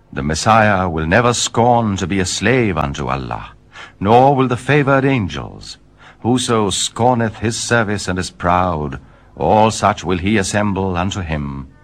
The Messiah will never scorn to be a slave unto Allah, nor will the favored angels. Whoso scorneth his service and is proud, all such will he assemble unto him.